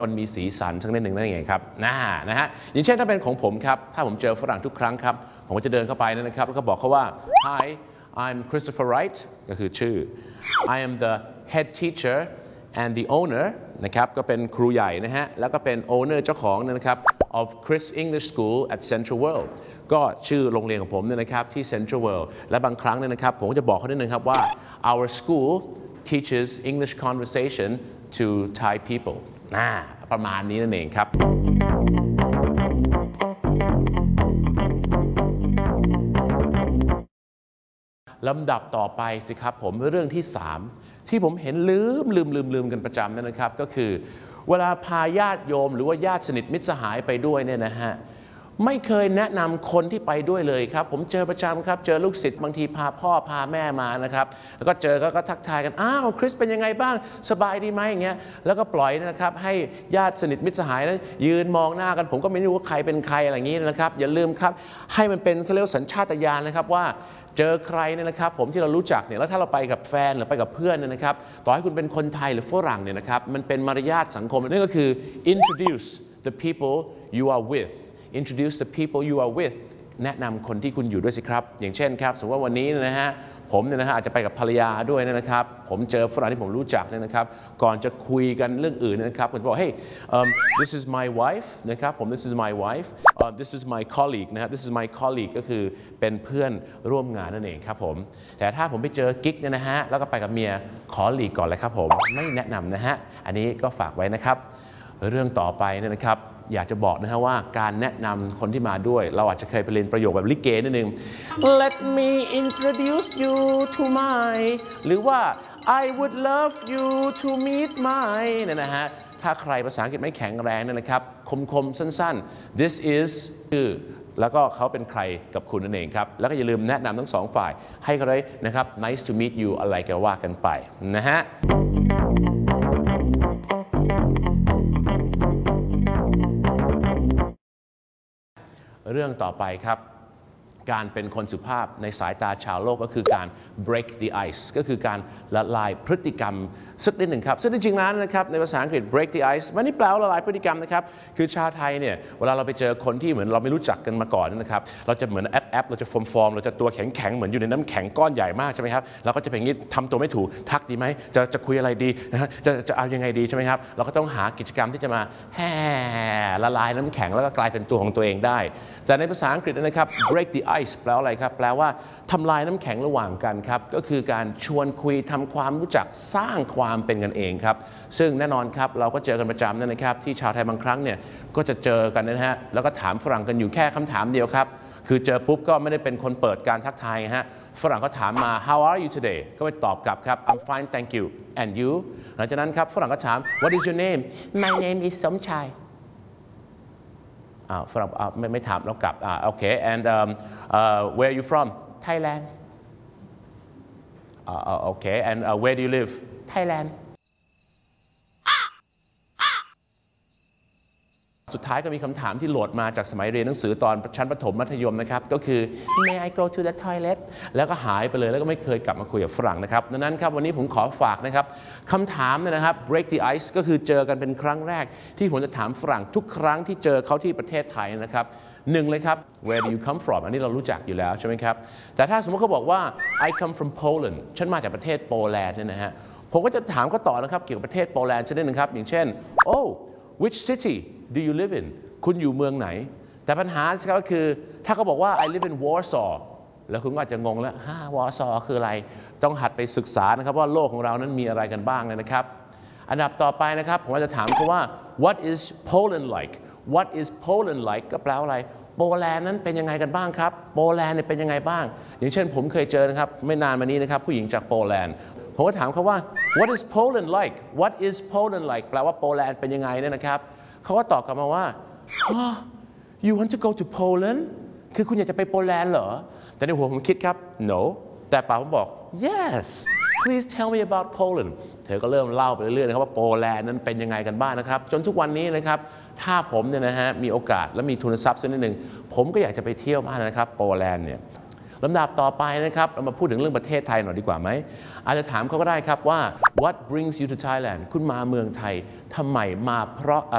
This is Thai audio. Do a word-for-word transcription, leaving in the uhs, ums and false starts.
มันมีสีสันสักนิดหนึ่งนั่นเองครับนะนะฮะอย่างเช่นถ้าเป็นของผมครับถ้าผมเจอฝรั่งทุกครั้งครับผมก็จะเดินเข้าไปนะครับแล้วก็บอกเขาว่า Hi I'm Christopher Wright ก็คือชื่อ I am the head teacher and the owner นะครับก็เป็นครูใหญ่นะฮะแล้วก็เป็น owner เจ้าของนะครับ of Chris English School at Central World ก็ชื่อโรงเรียนของผมเนี่ยนะครับที่ Central World และบางครั้งเนี่ยนะครับผมก็จะบอกเขานิดนึงครับว่า our school teaches English conversation to Thai people น่าประมาณนี้นั่นเองครับลำดับต่อไปสิครับผมเรื่องที่สามที่ผมเห็นลืมลืมลืมลืมกันประจำนั่นนะครับก็คือเวลาพาญาติโยมหรือว่าญาติสนิทมิตรสหายไปด้วยเนี่ยนะฮะไม่เคยแนะนำคนที่ไปด้วยเลยครับผมเจอประจำครับเจอลูกศิษย์บางทีพาพ่อพาแม่มานะครับแล้วก็เจอก็ทักทายกันอ้าวคริสเป็นยังไงบ้างสบายดีไหมอย่างเงี้ยแล้วก็ปล่อยนะครับให้ญาติสนิทมิตรสหายนั้นยืนมองหน้ากันผมก็ไม่รู้ว่าใครเป็นใครอะไรอย่างนี้นะครับอย่าลืมครับให้มันเป็นเขาเรียกว่าสัญชาตญาณนะครับว่าเจอใครเนี่ยนะครับผมที่เรารู้จักเนี่ยแล้วถ้าเราไปกับแฟนหรือไปกับเพื่อนเนี่ยนะครับต่อให้คุณเป็นคนไทยหรือฝรั่งเนี่ยนะครับมันเป็นมารยาทสังคมนั่นก็คือ introduce the people you are with introduce the people you are with แนะนำคนที่คุณอยู่ด้วยสิครับอย่างเช่นครับสมมติว่าวันนี้นะฮะผมเนี่ยนะฮะอาจจะไปกับภรรยาด้วยนะครับผมเจอฝรั่งที่ผมรู้จักเนี่ยนะครับก่อนจะคุยกันเรื่องอื่นนะครับผมจะบอก hey um, this is my wife นะครับผม this is my wife uh, this is my colleague นะครับ this is my colleague ก็คือเป็นเพื่อนร่วมงานนั่นเองครับผมแต่ถ้าผมไปเจอกิ๊กเนี่ยนะฮะแล้วก็ไปกับเมียขอหลีกก่อนเลยครับผมไม่แนะนำนะฮะอันนี้ก็ฝากไว้นะครับเรื่องต่อไปเนี่ยนะครับอยากจะบอกนะฮะว่าการแนะนำคนที่มาด้วยเราอาจจะเคยไปเรียนประโยคแบบลิเกนิดนึง Let me introduce you to my หรือว่า I would love you to meet my เนี่ยนะฮะถ้าใครภาษาอังกฤษไม่แข็งแรงเนี่ยนะครับคมๆสั้นๆ this is คือแล้วก็เขาเป็นใครกับคุณนั่นเองครับแล้วก็อย่าลืมแนะนำทั้งสองฝ่ายให้เขาได้นะครับ nice to meet you อะไรก็ว่ากันไปนะฮะเรื่องต่อไปครับการเป็นคนสุภาพในสายตาชาวโลกก็คือการ break the ice ก็คือการละลายพฤติกรรมสักนิดหนึ่งครับซึ่งจริงๆแล้วนะครับในภาษาอังกฤษ break the ice ไม่ได้แปลว่าละลายพฤติกรรมนะครับคือชาวไทยเนี่ยเวลาเราไปเจอคนที่เหมือนเราไม่รู้จักกันมาก่อนนะครับเราจะเหมือนแอปแอปเราจะฟอร์มฟอร์มเราจะตัวแข็งแข็งเหมือนอยู่ในน้ำแข็งก้อนใหญ่มากใช่ไหมครับเราก็จะเป็นอย่างนี้ทำตัวไม่ถูกทักดีไหมจะจะคุยอะไรดีนะฮะจะจะเอายังไงดีใช่ไหมครับเราก็ต้องหากิจกรรมที่จะมาแห่ละลายน้ำแข็งแล้วก็กลายเป็นตัวของตัวเองได้แต่ในภาษาอังกฤษนะครับ break the ice แปลว่าอะไรครับแปลว่าทำลายน้ำแข็งระหว่างกันครับก็คือการชวนคุยทำความรู้จักสร้างความเป็นกันเองครับซึ่งแน่นอนครับเราก็เจอกันประจำนะครับที่ชาวไทยบางครั้งเนี่ยก็จะเจอกันนะฮะแล้วก็ถามฝรั่งกันอยู่แค่คำถามเดียวครับคือเจอปุ๊บก็ไม่ได้เป็นคนเปิดการทักทายฮะฝรั่งก็ถามมา how are you today ก็ไปตอบกลับครับ I'm fine thank you and you หลังจากนั้นครับฝรั่งก็ถาม what is your name my name is สมชายอ้าวฝรั่งไม่ไม่ถามแล้วกลับอ่าโอเค and um, uh, where are you from Thailandอ่าโอเค and uh, where do you live Thailand สุดท้ายก็มีคำถามที่โหลดมาจากสมัยเรียนหนังสือตอนชั้นประถมมัธยมนะครับก็คือ May I go to the toilet แล้วก็หายไปเลยแล้วก็ไม่เคยกลับมาคุยกับฝรั่งนะครับดังนั้นครับวันนี้ผมขอฝากนะครับคำถามนะครับ break the ice ก็คือเจอกันเป็นครั้งแรกที่ผมจะถามฝรั่งทุกครั้งที่เจอเขาที่ประเทศไทยนะครับหนึ่งเลยครับ where do you come from อันนี้เรารู้จักอยู่แล้วใช่ไหมครับแต่ถ้าสมมติเขาบอกว่า I come from Poland ฉันมาจากประเทศโปแลนด์เนี่ยนะฮะผมก็จะถามเขาต่อนะครับเกี่ยวกับประเทศโปแลนด์สักนิดนึงครับอย่างเช่น oh which city do you live in คุณอยู่เมืองไหนแต่ปัญหาก็คือถ้าเขาบอกว่า I live in Warsaw แล้วคุณก็อาจจะงงแล้วฮ่า Warsaw คืออะไรต้องหัดไปศึกษานะครับว่าโลกของเรานั้นมีอะไรกันบ้างเลยนะครับอันดับต่อไปนะครับผมจะถามเขาว่า what is Poland like what is Poland like ก็แปลว่าอะไรโปแลนด์นั้นเป็นยังไงกันบ้างครับโปแลนด์เนี่ยเป็นยังไงบ้างอย่างเช่นผมเคยเจอนะครับไม่นานมานี้นะครับผู้หญิงจากโปแลนด์ผมก็ถามเขาว่า what is Poland like what is Poland like แปลว่าโปแลนด์เป็นยังไงเนี่ยนะครับเขาก็ตอบกลับมาว่า oh, you want to go to Poland คือคุณอยากจะไปโปแลนด์เหรอแต่ในหัวผมคิดครับ no แต่ปากผมบอก yes please tell me about Poland เธอก็เริ่มเล่าไปเรื่อยๆนะครับว่าโปแลนด์นั้นเป็นยังไงกันบ้างนะครับจนทุกวันนี้นะครับถ้าผมเนี่ยนะฮะมีโอกาสและมีทุนทรัพย์สักนิดหนึ่งผมก็อยากจะไปเที่ยวมากนะครับโปแลนด์เนี่ยลำดับต่อไปนะครับเรามาพูดถึงเรื่องประเทศไทยหน่อยดีกว่าไหมอาจจะถามเขาก็ได้ครับว่า what brings you to Thailand คุณมาเมืองไทยทำไมมาเพราะอะไร